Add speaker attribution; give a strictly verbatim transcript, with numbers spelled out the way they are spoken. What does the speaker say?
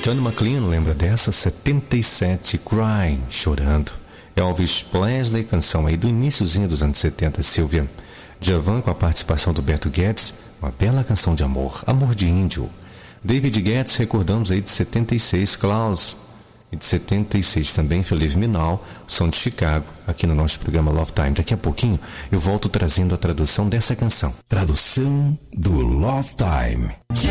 Speaker 1: Tony McLean, lembra dessa? setenta e sete, Crying, Chorando. Elvis Presley, canção aí do iniciozinho dos anos setenta, Silvia. Djavan com a participação do Beto Guedes, uma bela canção de amor, Amor de Índio. David Guedes, recordamos aí de setenta e seis, Klaus. E de setenta e seis também, Felipe Minal, Som de Chicago, aqui no nosso programa Love Time. Daqui a pouquinho eu volto trazendo a tradução dessa canção.
Speaker 2: Tradução do Love Time.